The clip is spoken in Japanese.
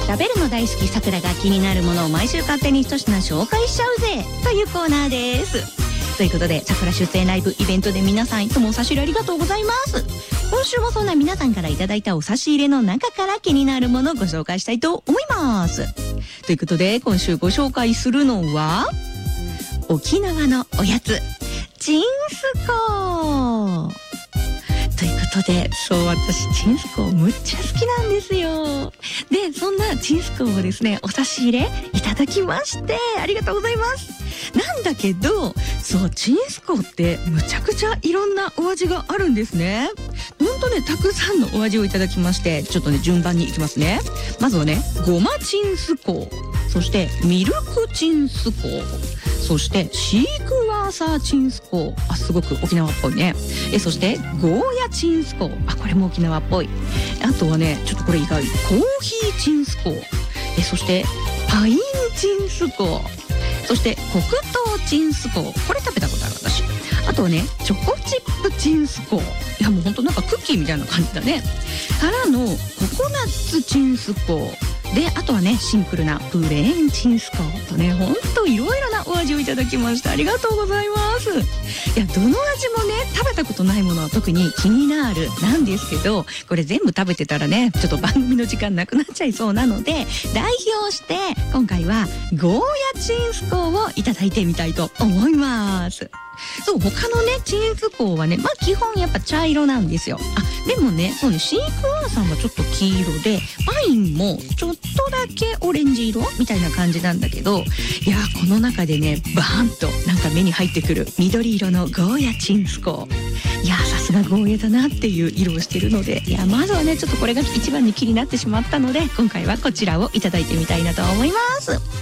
食べるの大好きさくらが気になるものを毎週勝手に一品紹介しちゃうぜというコーナーです。ということで、さくら出演ライブイベントで皆さんいつもお差し入れありがとうございます。今週もそんな皆さんからいただいたお差し入れの中から気になるものをご紹介したいと思います。ということで、今週ご紹介するのは沖縄のおやつ、チンスコーということで、そう私チンスコーむっちゃ好きなんですよ。で、そんなチンスコーをですね、お差し入れいただきましてありがとうございます。なんだけど、そうチンスコーってむちゃくちゃいろんなお味があるんですね。ほんとね、たくさんのお味をいただきまして、ちょっとね順番にいきますね。まずはね、ごまチンスコー、そしてミルクチンスコー、そしてシークワーサーチンスコー、すごく沖縄っぽいね。そしてゴーヤチンスコー、これも沖縄っぽい。あとはね、ちょっとこれ意外、コーヒーチンスコー、そしてパインチンスコー、そして黒糖チンスコー、これ食べたことある私。あとはね、チョコチップチンスコー、いやもうほんとなんかクッキーみたいな感じだね。からのココナッツチンスコーで、あとはね、シンプルなプレーンチンスコーとね、ほんといろいろなお味をいただきました。ありがとうございます。いや、どの味もね、食べたことないものは特に気になるなんですけど、これ全部食べてたらね、ちょっと番組の時間なくなっちゃいそうなので、代表して今回はゴーヤチンスコーをいただいてみたいと思います。そう、他のねチンスコーはね、基本やっぱ茶色なんですよ。でもね、そうね、シークワーサーはちょっと黄色で、パインもちょっとだけオレンジ色みたいな感じなんだけど、いやこの中でね、バーンとなんか目に入ってくる緑色のゴーヤチンスコー、いやさすがゴーヤだなっていう色をしてるので、いやまずはね、ちょっとこれが一番に気になってしまったので、今回はこちらをいただいてみたいなと思います。